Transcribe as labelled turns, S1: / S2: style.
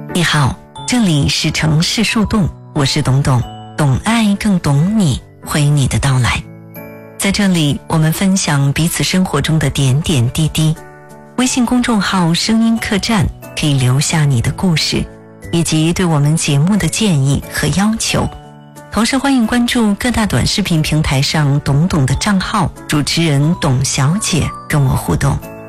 S1: 你好，这里是城市树洞，我是董董，懂爱更懂你，欢迎你的到来。在这里，我们分享彼此生活中的点点滴滴。微信公众号声音客栈可以留下你的故事，以及对我们节目的建议和要求。同时欢迎关注各大短视频平台上董董的账号，主持人董小姐跟我互动。